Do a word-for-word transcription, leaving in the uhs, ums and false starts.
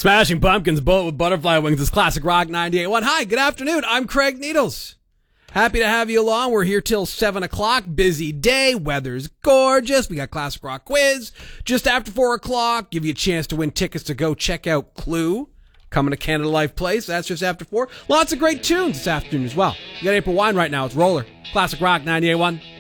Smashing Pumpkins, Bullet with Butterfly Wings is Classic Rock ninety-eight point one. Hi, good afternoon. I'm Craig Needles. Happy to have you along. We're here till seven o'clock. Busy day. Weather's gorgeous. We got Classic Rock quiz just after four o'clock. Give you a chance to win tickets to go check out Clue. Coming to Canada Life Place. That's just after four. Lots of great tunes this afternoon as well. You got April Wine right now. It's Roller. Classic Rock ninety-eight point one.